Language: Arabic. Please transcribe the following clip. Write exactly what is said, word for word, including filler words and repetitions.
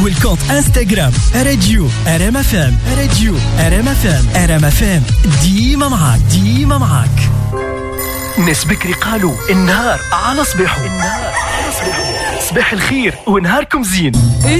والكونت انستغرام راديو ار ام اف ام. راديو ار ام اف ام. ار ام اف ام ديما معاك ديما معاك. ناس بكري قالوا النهار على صباحو. النهار على صباحو. صباح الخير ونهاركم زين.